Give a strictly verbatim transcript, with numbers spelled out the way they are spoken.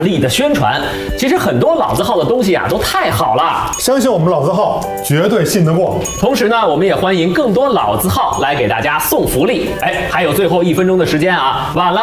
力的宣传。其实很多老字号的东西啊都太好了， 相信我们老字号绝对信得过。 同时呢，我们也欢迎更多老字号来给大家送福利。哎，还有最后一分钟的时间啊，晚了。